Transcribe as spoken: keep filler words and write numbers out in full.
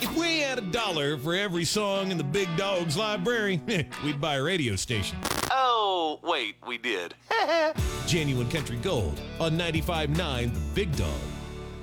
If we had a dollar for every song in the Big Dog's library, we'd buy a radio station. Oh, wait, we did. Genuine Country Gold on ninety-five point nine The Big Dog.